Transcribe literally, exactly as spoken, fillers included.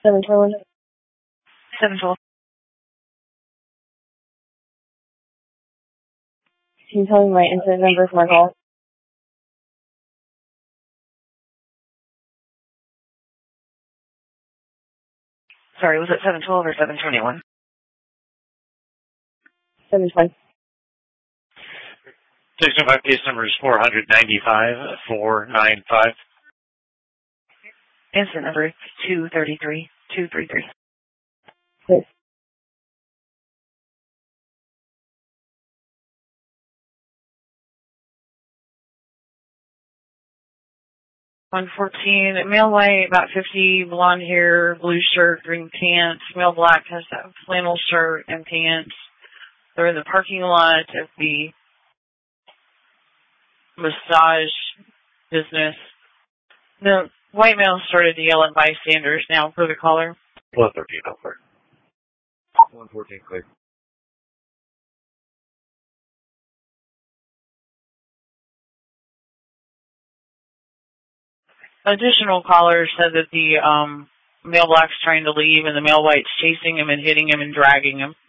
seven twelve. seven twelve. Can you tell me my incident number for my call? Sorry, was it seven twelve or seven twenty-one? seven twenty. Station five case number is four ninety-five, four nine five. Incident number two thirty-three, two thirty-three. Please. one fourteen, male white, about fifty, blonde hair, blue shirt, green pants. Male black has that flannel shirt and pants. They're in the parking lot of the massage business. The white male started to yell at bystanders. Now for the caller. one thirteen over. one fourteen clear. Additional callers said that the um, male black's trying to leave and the male white's chasing him and hitting him and dragging him.